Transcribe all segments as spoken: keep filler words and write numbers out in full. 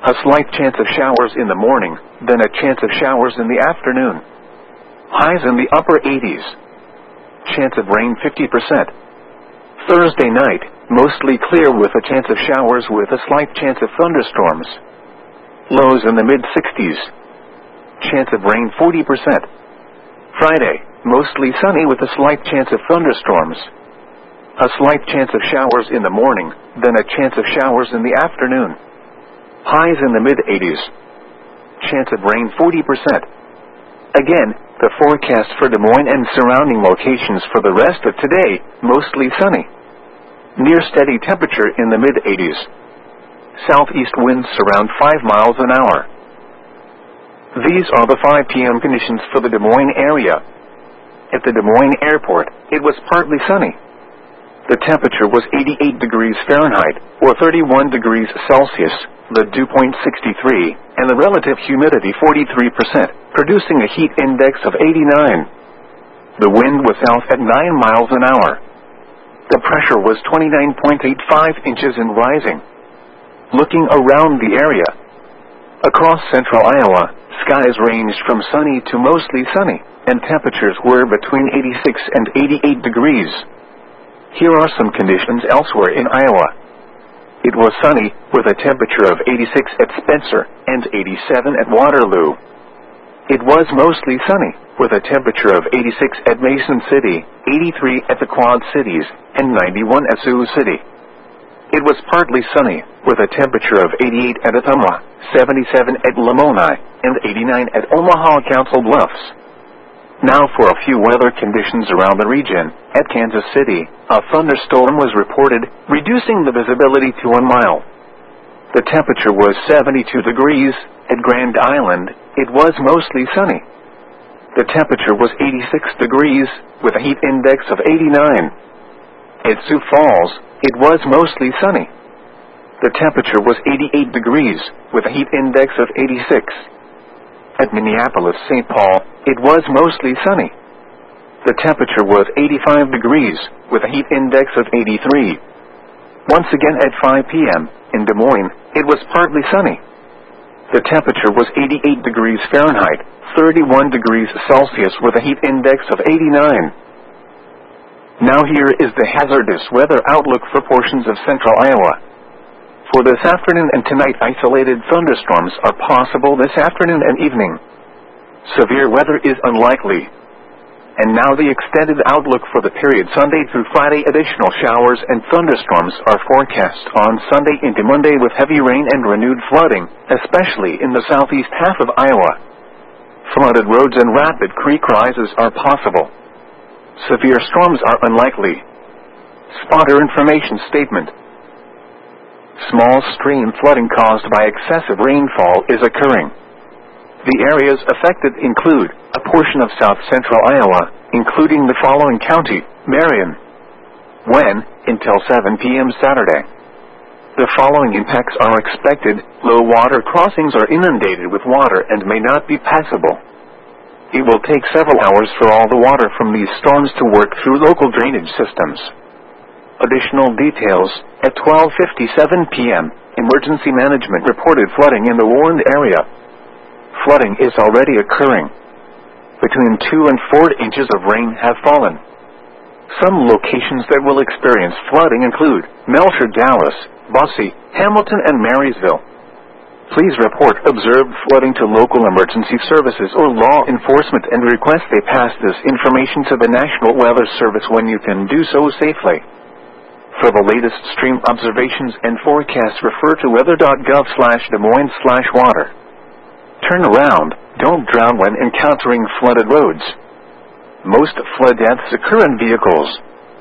A slight chance of showers in the morning, then a chance of showers in the afternoon. Highs in the upper eighties. Chance of rain fifty percent. Thursday night, mostly clear with a chance of showers with a slight chance of thunderstorms. Lows in the mid-sixties. Chance of rain forty percent. Friday, mostly sunny with a slight chance of thunderstorms. A slight chance of showers in the morning, then a chance of showers in the afternoon. Highs in the mid-eighties. Chance of rain forty percent. Again, the forecast for Des Moines and surrounding locations for the rest of today, mostly sunny. Near steady temperature in the mid-eighties. Southeast winds around five miles an hour. These are the five p m conditions for the Des Moines area. At the Des Moines Airport, it was partly sunny. The temperature was eighty-eight degrees Fahrenheit, or thirty-one degrees Celsius, the dew point sixty-three, and the relative humidity forty-three percent, producing a heat index of eighty-nine. The wind was south at nine miles an hour. The pressure was twenty-nine point eight five inches and rising. Looking around the area, across central Iowa, skies ranged from sunny to mostly sunny, and temperatures were between eighty-six and eighty-eight degrees. Here are some conditions elsewhere in Iowa. It was sunny, with a temperature of eighty-six at Spencer and eighty-seven at Waterloo. It was mostly sunny, with a temperature of eighty-six at Mason City, eighty-three at the Quad Cities, and ninety-one at Sioux City. It was partly sunny, with a temperature of eighty-eight at Ottumwa, seventy-seven at Lamoni, and eighty-nine at Omaha Council Bluffs. Now for a few weather conditions around the region. At Kansas City, a thunderstorm was reported, reducing the visibility to one mile. The temperature was seventy-two degrees. At Grand Island, it was mostly sunny. The temperature was eighty-six degrees, with a heat index of eighty-nine. At Sioux Falls, it was mostly sunny. The temperature was eighty-eight degrees, with a heat index of eighty-six. At Minneapolis, Saint Paul, it was mostly sunny. The temperature was eighty-five degrees, with a heat index of eighty-three. Once again at five p m, in Des Moines, it was partly sunny. The temperature was eighty-eight degrees Fahrenheit, thirty-one degrees Celsius, with a heat index of eighty-nine. Now here is the hazardous weather outlook for portions of central Iowa. For this afternoon and tonight, isolated thunderstorms are possible this afternoon and evening. Severe weather is unlikely. And now the extended outlook for the period Sunday through Friday. Additional showers and thunderstorms are forecast on Sunday into Monday, with heavy rain and renewed flooding, especially in the southeast half of Iowa. Flooded roads and rapid creek rises are possible. Severe storms are unlikely. Spotter information statement. Small stream flooding caused by excessive rainfall is occurring. The areas affected include a portion of south-central Iowa, including the following county: Marion. When? Until seven p m Saturday. The following impacts are expected. Low water crossings are inundated with water and may not be passable. It will take several hours for all the water from these storms to work through local drainage systems. Additional details. At twelve fifty-seven p m, Emergency Management reported flooding in the warned area. Flooding is already occurring. Between two and four inches of rain have fallen. Some locations that will experience flooding include Melcher, Dallas, Bosse, Hamilton, and Marysville. Please report observed flooding to local emergency services or law enforcement and request they pass this information to the National Weather Service when you can do so safely. For the latest stream observations and forecasts, refer to weather.gov slash Des Moines slash water. Turn around. Don't drown when encountering flooded roads. Most flood deaths occur in vehicles.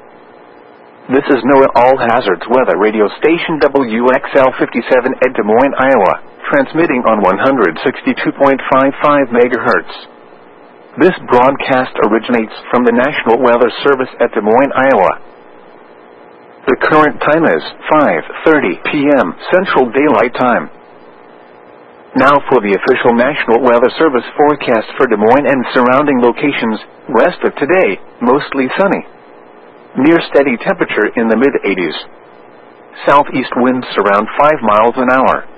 This is NOAA All Hazards Weather Radio Station W X L fifty-seven at Des Moines, Iowa, transmitting on one hundred sixty-two point five five megahertz. This broadcast originates from the National Weather Service at Des Moines, Iowa. The current time is five thirty p m Central Daylight Time. Now for the official National Weather Service forecast for Des Moines and surrounding locations. Rest of today, mostly sunny. Near steady temperature in the mid-eighties. Southeast winds around five miles an hour.